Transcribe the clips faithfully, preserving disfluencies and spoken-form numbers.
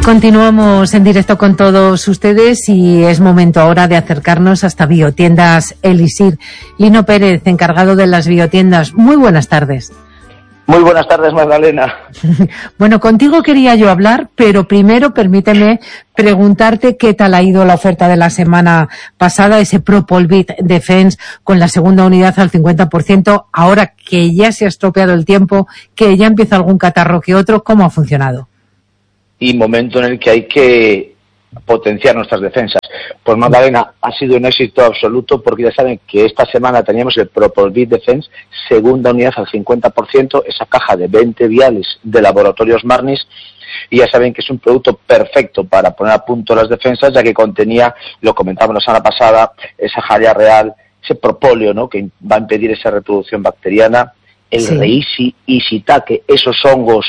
continuamos en directo con todos ustedes y es momento ahora de acercarnos hasta Biotiendas Elixir. Lino Pérez, encargado de las biotiendas, muy buenas tardes. Muy buenas tardes, Magdalena. Bueno, contigo quería yo hablar, pero primero permíteme preguntarte qué tal ha ido la oferta de la semana pasada, ese Propolvit Defense con la segunda unidad al cincuenta por ciento, ahora que ya se ha estropeado el tiempo, que ya empieza algún catarro que otro, ¿cómo ha funcionado? Y momento en el que hay que potenciar nuestras defensas. Pues Magdalena, ha sido un éxito absoluto porque ya saben que esta semana teníamos el Propolvit Defense, segunda unidad al cincuenta por ciento, esa caja de veinte viales de Laboratorios Marnis, y ya saben que es un producto perfecto para poner a punto las defensas, ya que contenía, lo comentamos la semana pasada, esa jalea real, ese propóleo, ¿no?, que va a impedir esa reproducción bacteriana, el sí. Reishi y Shiitake, esos hongos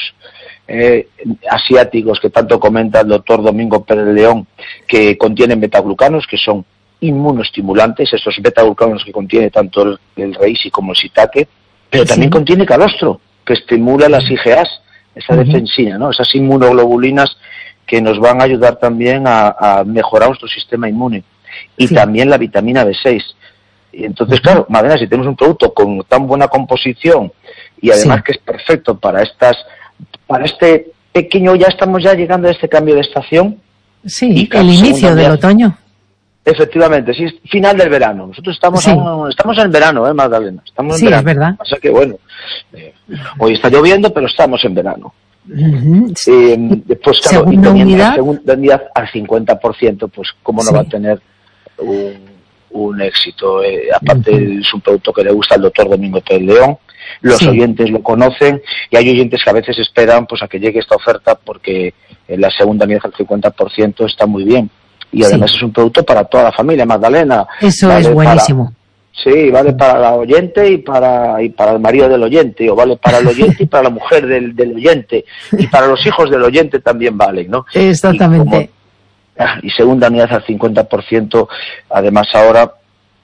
Eh, asiáticos que tanto comenta el doctor Domingo Pérez León, que contienen betaglucanos, que son inmunoestimulantes, esos betaglucanos que contiene tanto el, el reishi como el shiitake, pero también sí. contiene calostro, que estimula las I G As, esa uh-huh. defensina, ¿no?, esas inmunoglobulinas que nos van a ayudar también a, a mejorar nuestro sistema inmune, y sí. también la vitamina B seis. Y entonces, uh-huh. claro, Madena, si tenemos un producto con tan buena composición y además sí. que es perfecto para estas para este pequeño, ya estamos ya llegando a este cambio de estación. Sí, el inicio del otoño. Efectivamente, sí, final del verano. Nosotros estamos sí. aún, estamos en verano, ¿eh, Magdalena? Estamos en sí, verano. Es verdad. O sea que, bueno, eh, hoy está lloviendo, pero estamos en verano. Uh-huh. Eh, después, claro, segunda y unidad. La segunda unidad al cincuenta por ciento, pues, ¿cómo no sí. va a tener un, un éxito? Eh, aparte, uh-huh. es un producto que le gusta al doctor Domingo Pérez León. Los sí. oyentes lo conocen y hay oyentes que a veces esperan pues a que llegue esta oferta porque en la segunda unidad al cincuenta por ciento está muy bien y además sí. es un producto para toda la familia, Magdalena. Eso vale es buenísimo. Para, sí, vale para el oyente y para y para el marido del oyente, o vale para el oyente y para la mujer del, del oyente, y para los hijos del oyente también valen, ¿no? Exactamente. Y, como, y segunda unidad al cincuenta por ciento, además ahora.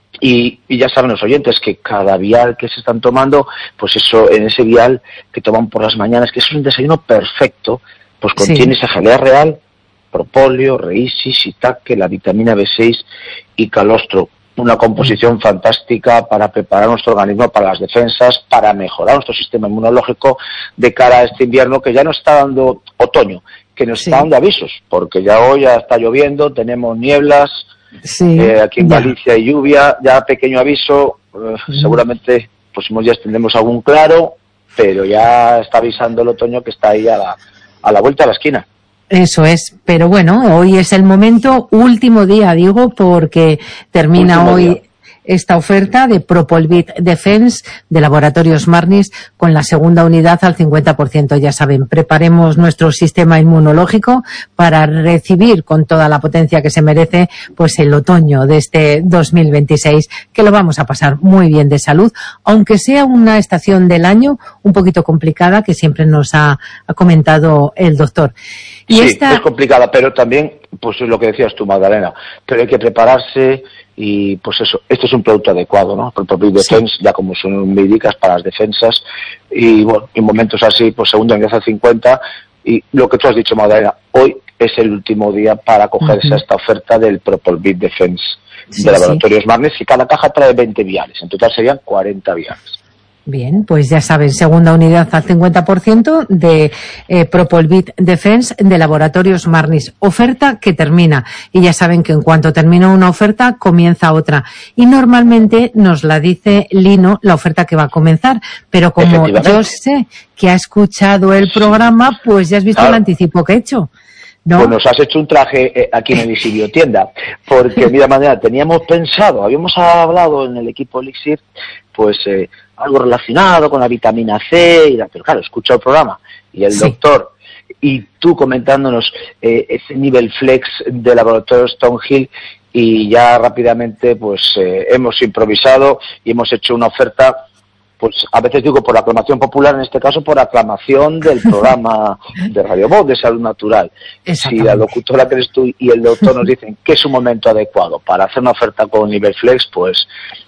Y, y ya saben los oyentes que cada vial que se están tomando, pues eso, en ese vial que toman por las mañanas, que eso es un desayuno perfecto, pues contiene sí. esa jalea real, propóleo, reishi, shiitake, la vitamina B seis y calostro. Una composición mm. fantástica para preparar nuestro organismo para las defensas, para mejorar nuestro sistema inmunológico de cara a este invierno que ya nos está dando otoño, que nos sí. está dando avisos, porque ya hoy ya está lloviendo, tenemos nieblas. Sí, eh, aquí en ya. Galicia hay lluvia, ya pequeño aviso, eh, mm. seguramente próximos días tendremos algún claro, pero ya está avisando el otoño que está ahí a la, a la vuelta de la esquina. Eso es, pero bueno, hoy es el momento, último día, digo, porque termina último hoy día. Esta oferta de Propolvit Defense de Laboratorios Marnis con la segunda unidad al cincuenta por ciento. Ya saben, preparemos nuestro sistema inmunológico para recibir con toda la potencia que se merece pues el otoño de este dos mil veintiséis, que lo vamos a pasar muy bien de salud, aunque sea una estación del año un poquito complicada, que siempre nos ha, ha comentado el doctor. Y sí, esta... es complicada, pero también, pues es lo que decías tú, Magdalena, pero hay que prepararse. Y pues eso, este es un producto adecuado, ¿no? El Propolvit Defense, sí. ya como son médicas para las defensas, y bueno, en momentos así, pues segunda unidad al cincuenta, y lo que tú has dicho, Magdalena, hoy es el último día para acogerse uh-huh. a esta oferta del Propolvit Defense sí, de Laboratorios sí. Marnis, y cada caja trae veinte viales, en total serían cuarenta viales. Bien, pues ya saben, segunda unidad al cincuenta por ciento de eh, Propolvit Defense de Laboratorios Marnis. Oferta que termina. Y ya saben que en cuanto termina una oferta, comienza otra. Y normalmente nos la dice Lino la oferta que va a comenzar. Pero como yo sé que ha escuchado el programa, pues ya has visto claro. el anticipo que he hecho. ¿No? Pues nos has hecho un traje eh, aquí en Elixir Tienda, porque mira, manera, teníamos pensado, habíamos hablado en el equipo Elixir, pues eh, algo relacionado con la vitamina C, y la, pero claro, escucha el programa, y el sí. doctor, y tú comentándonos eh, ese nivel flex de laboratorio Stonehill, y ya rápidamente pues eh, hemos improvisado y hemos hecho una oferta. Pues a veces digo por aclamación popular, en este caso por aclamación del programa de Radio Voz de Salud Natural. Si la locutora que eres tú y el doctor nos dicen que es un momento adecuado para hacer una oferta con nivel flex, pues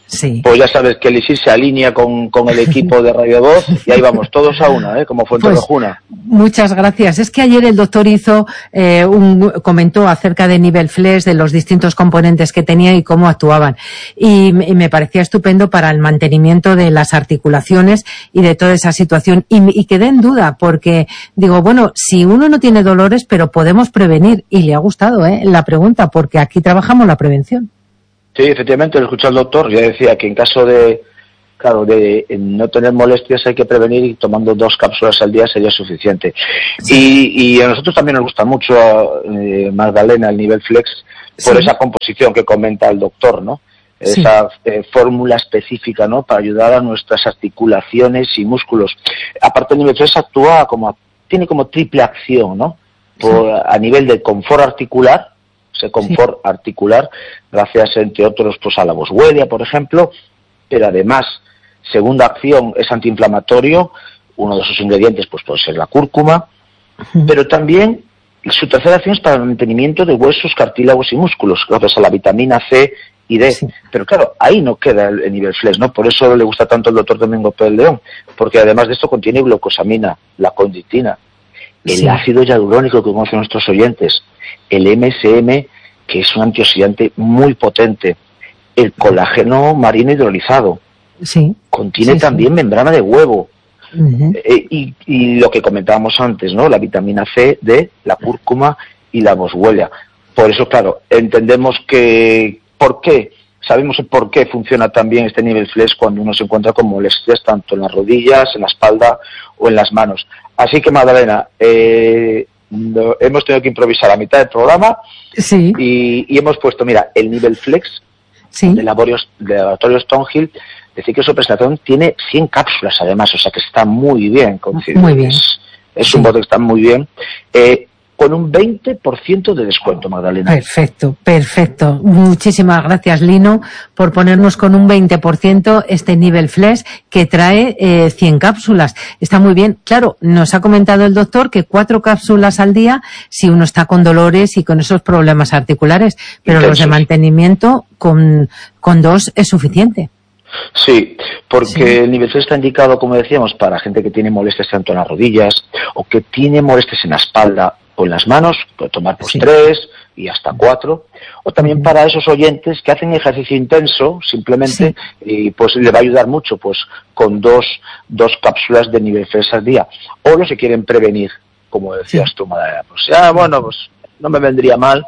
Sí. Pues ya sabes que Elixir se alinea con, con el equipo de Radio Voz y ahí vamos todos a una, ¿eh? Como Fuenterrejuna. Pues, muchas gracias. Es que ayer el doctor hizo eh, un comentó acerca de Nivel Flex, de los distintos componentes que tenía y cómo actuaban. Y, y me parecía estupendo para el mantenimiento de las articulaciones y de toda esa situación. Y, y quedé en duda porque digo, bueno, si uno no tiene dolores, pero podemos prevenir. Y le ha gustado ¿eh? la pregunta porque aquí trabajamos la prevención. Sí, efectivamente, lo escuché al doctor. Yo decía que en caso de, claro, de no tener molestias hay que prevenir y tomando dos cápsulas al día sería suficiente. Sí. Y, y a nosotros también nos gusta mucho, eh, Magdalena, el Nivel Flex, por sí. esa composición que comenta el doctor, ¿no? Sí. Esa eh, fórmula específica, ¿no? Para ayudar a nuestras articulaciones y músculos. Aparte, el Nivel Flex actúa como, tiene como triple acción, ¿no? Por, sí. A nivel de confort articular, ese confort sí. articular, gracias entre otros pues a la boswellia, por ejemplo, pero además, segunda acción es antiinflamatorio, uno de sus ingredientes pues puede ser la cúrcuma, uh-huh. pero también su tercera acción es para el mantenimiento de huesos, cartílagos y músculos, gracias a la vitamina C y D. Sí. Pero claro, ahí no queda el, el Nivel Flex, ¿no? Por eso le gusta tanto el doctor Domingo Pérez León, porque además de esto contiene glucosamina, la condroitina, el sí. ácido hialurónico que conocen nuestros oyentes, el M S M, que es un antioxidante muy potente, el colágeno marino hidrolizado, sí. contiene sí, también sí. membrana de huevo, uh-huh. eh, y, y lo que comentábamos antes, ¿no? La vitamina C, D, la cúrcuma y la boswellia. Por eso, claro, entendemos que, ¿por qué? Sabemos por qué funciona también este Nivel Flex cuando uno se encuentra con molestias tanto en las rodillas, en la espalda o en las manos. Así que, Magdalena, eh, no, hemos tenido que improvisar a mitad del programa sí. y, y hemos puesto, mira, el Nivel Flex sí. de laboratorios, de laboratorios Stonehill. Decir que su presentación tiene cien cápsulas además, o sea que está muy bien. Muy bien. Es, es sí. un bote que está muy bien. Eh, con un veinte por ciento de descuento, Magdalena. Perfecto, perfecto. Muchísimas gracias, Lino, por ponernos con un veinte por ciento este Nivel Flex que trae eh, cien cápsulas. Está muy bien. Claro, nos ha comentado el doctor que cuatro cápsulas al día si uno está con dolores y con esos problemas articulares, pero Intensos. Los de mantenimiento con, con dos es suficiente. Sí, porque sí. el Nivel Flex está indicado, como decíamos, para gente que tiene molestias tanto en las rodillas o que tiene molestias en la espalda o en las manos, puede tomar pues sí. tres y hasta cuatro, o también para esos oyentes que hacen ejercicio intenso, simplemente, sí. y pues le va a ayudar mucho, pues con dos, dos cápsulas de Nivel Flex al día, o los que quieren prevenir, como decías sí. tú, Madalena, pues ya, bueno, pues no me vendría mal,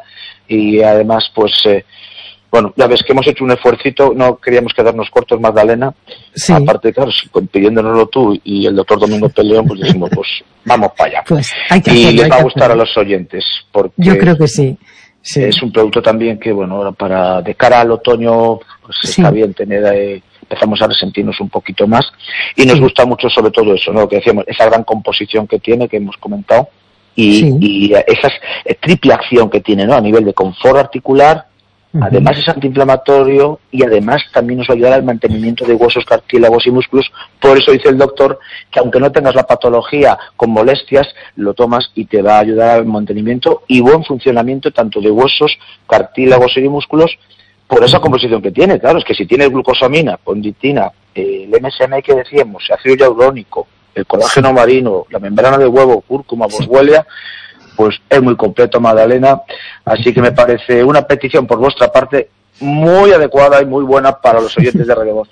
y además, pues, eh, bueno, ya ves que hemos hecho un esfuercito, no queríamos quedarnos cortos, Magdalena. Sí. Aparte, claro, pidiéndonoslo tú y el doctor Domingo Peleón, pues decimos, pues vamos para allá. Pues hay que y hacerlo, les va a gustar hacerlo. A los oyentes, porque yo creo que sí. sí. Es un producto también que, bueno, para de cara al otoño, pues sí. está bien tener, eh, empezamos a resentirnos un poquito más. Y nos sí. gusta mucho sobre todo eso, ¿no? Lo que decíamos, esa gran composición que tiene, que hemos comentado, y, sí. y esa eh, triple acción que tiene, ¿no? A nivel de confort articular, además es antiinflamatorio y además también nos va a ayudar al mantenimiento de huesos, cartílagos y músculos. Por eso dice el doctor que aunque no tengas la patología con molestias, lo tomas y te va a ayudar al mantenimiento y buen funcionamiento tanto de huesos, cartílagos y músculos por esa composición que tiene. Claro, es que si tiene glucosamina, condroitina, eh, el M S M que decíamos, ácido hialurónico, el colágeno sí. marino, la membrana de huevo, cúrcuma, boswellia, pues es muy completo, Magdalena, así que me parece una petición por vuestra parte muy adecuada y muy buena para los oyentes de Radio Voz.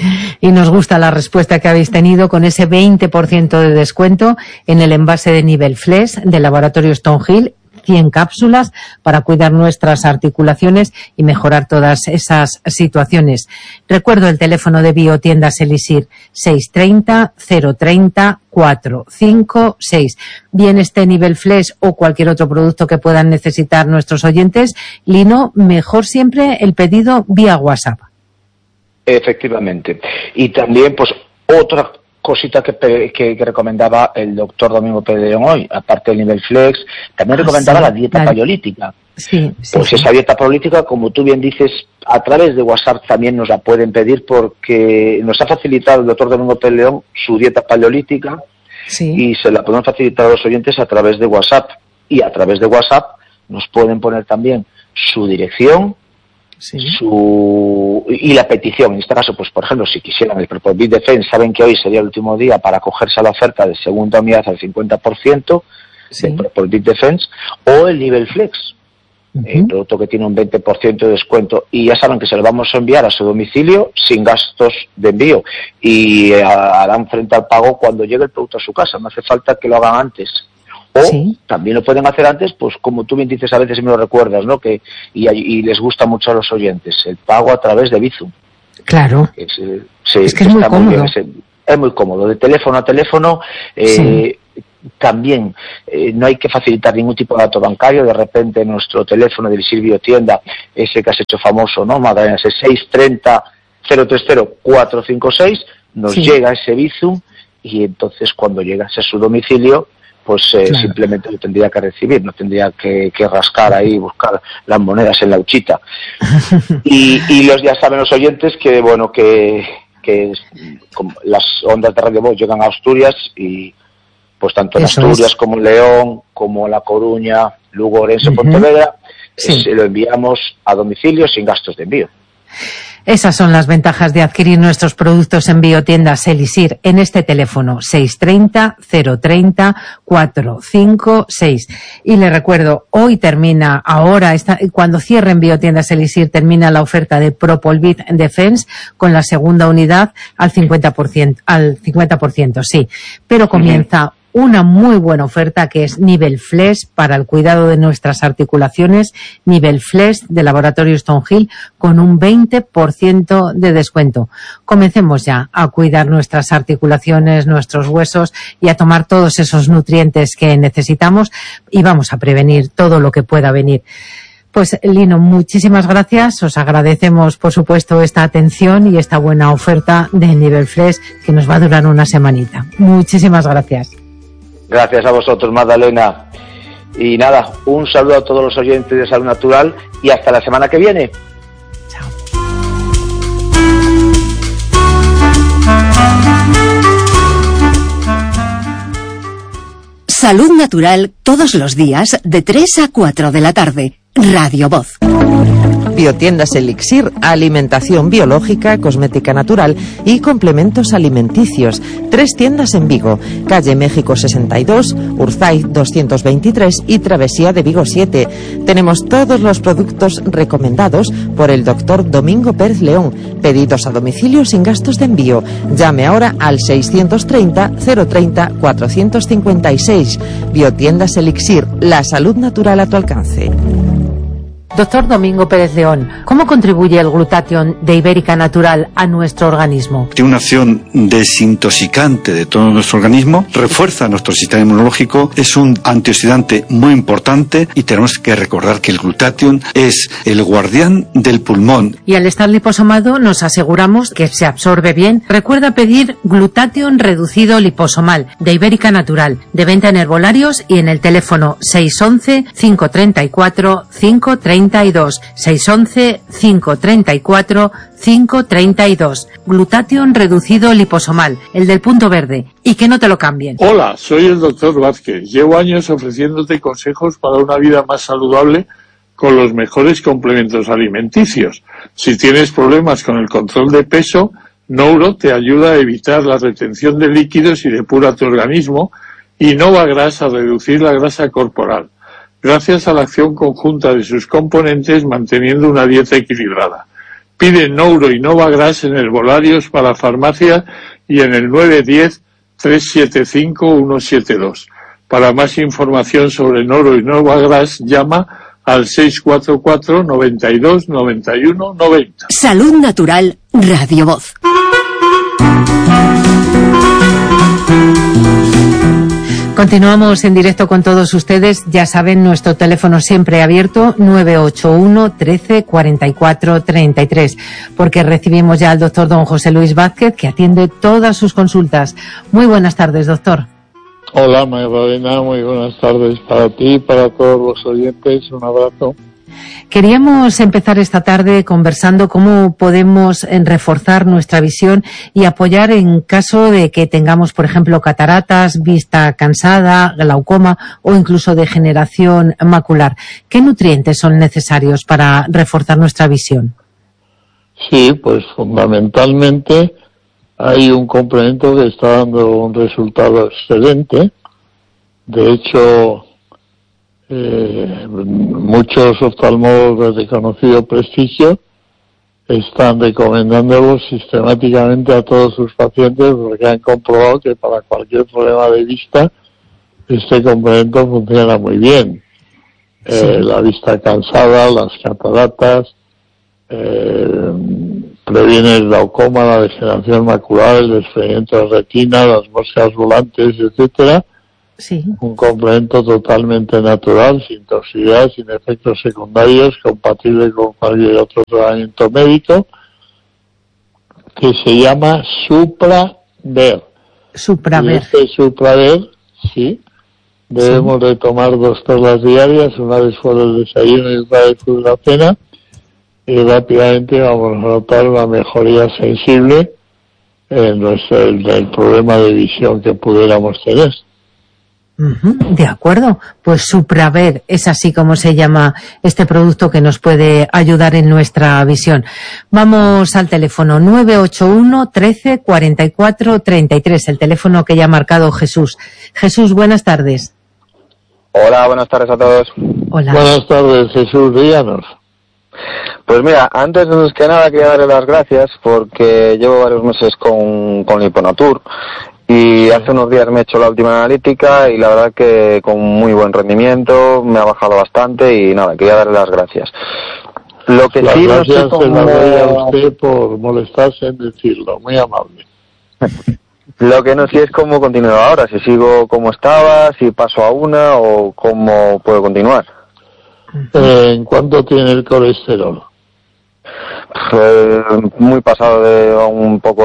Y nos gusta la respuesta que habéis tenido con ese veinte por ciento de descuento en el envase de Nivel Flex del laboratorio Stonehill, cien cápsulas para cuidar nuestras articulaciones y mejorar todas esas situaciones. Recuerdo el teléfono de Biotiendas Elixir seis tres cero, cero tres cero, cuatro cinco seis. Bien este Nivel Flex o cualquier otro producto que puedan necesitar nuestros oyentes, Lino, mejor siempre el pedido vía WhatsApp. Efectivamente. Y también, pues, otra cosita que, que, que recomendaba el doctor Domingo Pérez hoy, aparte del Nivel Flex, también ah, recomendaba sí, la dieta la... paleolítica. Sí, sí, pues sí. Esa dieta paleolítica, como tú bien dices, a través de WhatsApp también nos la pueden pedir porque nos ha facilitado el doctor Domingo Pérez León su dieta paleolítica sí. y se la podemos facilitar a los oyentes a través de WhatsApp. Y a través de WhatsApp nos pueden poner también su dirección, Sí. Su, y la petición, en este caso, pues por ejemplo, si quisieran el Propolvit Defense, saben que hoy sería el último día para acogerse a la oferta de segunda unidad al cincuenta por ciento Sí. del Propolvit Defense, o el nivel Flex, uh-huh. el producto que tiene un veinte por ciento de descuento, y ya saben que se lo vamos a enviar a su domicilio sin gastos de envío, y eh, harán frente al pago cuando llegue el producto a su casa, no hace falta que lo hagan antes. O sí. también lo pueden hacer antes, pues como tú bien dices, a veces me lo recuerdas, ¿no? Que y, y les gusta mucho a los oyentes, el pago a través de Bizum. Claro. Es, eh, sí, es que es muy cómodo. Muy bien, es, es muy cómodo, de teléfono a teléfono. Eh, sí. También eh, no hay que facilitar ningún tipo de dato bancario. De repente nuestro teléfono del Silvio Tienda, ese que has hecho famoso, ¿no, Magdalena? Ese seis tres cero, cero tres cero, cuatro cinco seis, nos sí. llega ese Bizum, y entonces cuando llegase a su domicilio, pues eh, claro. simplemente lo tendría que recibir, no tendría que, que rascar ahí y buscar las monedas en la huchita. y, y los ya saben los oyentes que, bueno, que, que como las ondas de Radio Voz llegan a Asturias, y pues tanto en Eso Asturias es. como en León, como La Coruña, Lugo, Orense, uh-huh. Pontevedra, sí. eh, lo enviamos a domicilio sin gastos de envío. Esas son las ventajas de adquirir nuestros productos en Biotiendas Elixir en este teléfono seis tres cero, cero tres cero, cuatro cinco seis. Y le recuerdo, hoy termina, ahora, está, cuando cierren Biotiendas Elixir, termina la oferta de Propolvit Defense con la segunda unidad al cincuenta por ciento, al cincuenta por ciento, sí. Pero comienza una muy buena oferta que es Nivel Flex para el cuidado de nuestras articulaciones, Nivel Flex de Laboratorio Stonehill con un veinte por ciento de descuento. Comencemos ya a cuidar nuestras articulaciones, nuestros huesos y a tomar todos esos nutrientes que necesitamos, y vamos a prevenir todo lo que pueda venir. Pues Lino, muchísimas gracias. Os agradecemos, por supuesto, esta atención y esta buena oferta de Nivel Flex que nos va a durar una semanita. Muchísimas gracias. Gracias a vosotros, Magdalena. Y nada, un saludo a todos los oyentes de Salud Natural y hasta la semana que viene. Chao. Salud Natural todos los días de tres a cuatro de la tarde. Radio Voz. Biotiendas Elixir, alimentación biológica, cosmética natural y complementos alimenticios. Tres tiendas en Vigo, calle México sesenta y dos, Urzaiz doscientos veintitrés y Travesía de Vigo siete. Tenemos todos los productos recomendados por el doctor Domingo Pérez León. Pedidos a domicilio sin gastos de envío. Llame ahora al seiscientos treinta, cero treinta, cuatrocientos cincuenta y seis. Biotiendas Elixir, la salud natural a tu alcance. Doctor Domingo Pérez León, ¿cómo contribuye el glutatión de Ibérica Natural a nuestro organismo? Tiene una acción desintoxicante de todo nuestro organismo, refuerza nuestro sistema inmunológico, es un antioxidante muy importante y tenemos que recordar que el glutatión es el guardián del pulmón. Y al estar liposomado nos aseguramos que se absorbe bien. Recuerda pedir glutatión reducido liposomal de Ibérica Natural, de venta en herbolarios y en el teléfono seis once, cinco treinta y cuatro, cinco treinta y dos, seis once, cinco treinta y cuatro, cinco treinta y dos. Glutatión reducido liposomal, el del punto verde, y que no te lo cambien. Hola, soy el doctor Vázquez. Llevo años ofreciéndote consejos para una vida más saludable con los mejores complementos alimenticios. Si tienes problemas con el control de peso, Nouro te ayuda a evitar la retención de líquidos y depura tu organismo, y Novagras a reducir la grasa corporal, gracias a la acción conjunta de sus componentes manteniendo una dieta equilibrada. Pide Nouro y Novagras en herbolarios para farmacia y en el nueve uno cero, tres siete cinco, uno siete dos. Para más información sobre Nouro y Novagras, llama al seis cuatro cuatro, noventa y dos, noventa y uno, noventa. Salud Natural, Radio Voz. Continuamos en directo con todos ustedes. Ya saben, nuestro teléfono siempre abierto, nueve ocho uno, trece, cuarenta y cuatro, treinta y tres, porque recibimos ya al doctor don José Luis Vázquez, que atiende todas sus consultas. Muy buenas tardes, doctor. Hola, Magdalena, muy buenas tardes para ti y para todos los oyentes. Un abrazo. Queríamos empezar esta tarde conversando cómo podemos reforzar nuestra visión y apoyar en caso de que tengamos, por ejemplo, cataratas, vista cansada, glaucoma o incluso degeneración macular. ¿Qué nutrientes son necesarios para reforzar nuestra visión? Sí, pues fundamentalmente hay un complemento que está dando un resultado excelente. De hecho, Eh, muchos oftalmólogos de conocido prestigio están recomendándolo sistemáticamente a todos sus pacientes porque han comprobado que para cualquier problema de vista este complemento funciona muy bien. Sí. Eh, la vista cansada, las cataratas, eh, previene el glaucoma, la degeneración macular, el desprendimiento de retina, las moscas volantes, etcétera. Sí. Un complemento totalmente natural, sin toxicidad, sin efectos secundarios, compatible con cualquier otro tratamiento médico, que se llama Supraver. Supraver. Y este Supraver, sí, debemos sí. de tomar dos perlas diarias, una después del desayuno y otra después de la cena, y rápidamente vamos a notar una mejoría sensible en nuestro, el, el problema de visión que pudiéramos tener. De acuerdo, pues Supraver es así como se llama este producto que nos puede ayudar en nuestra visión. Vamos al teléfono nueve ocho uno, trece, cuarenta y cuatro, treinta y tres, el teléfono que ya ha marcado Jesús. Jesús, buenas tardes. Hola, buenas tardes a todos. Hola. Buenas tardes, Jesús, díganos. Pues mira, antes que nada quería darle las gracias porque llevo varios meses con, con Liponatur. Y hace unos días me he hecho la última analítica y la verdad que con muy buen rendimiento, me ha bajado bastante y nada, quería darle las gracias. Lo que las sí gracias no sé cómo... se las doy a usted por molestarse en decirlo, muy amable. Lo que no sé es cómo continúo ahora, si sigo como estaba, si paso a una o cómo puedo continuar. Eh, ¿En cuánto tiene el colesterol? Pues muy pasado de un poco